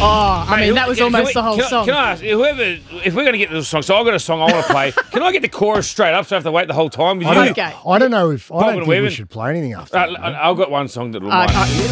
Oh, I mean, that was almost the whole song. Can I ask, if we're going to get to the song, so I've got a song I want to play, can I get the chorus straight up so I have to wait the whole time with you? Okay. I don't know if I Bob don't and think we Weaving. should play anything after that. I've got one song that will Okay.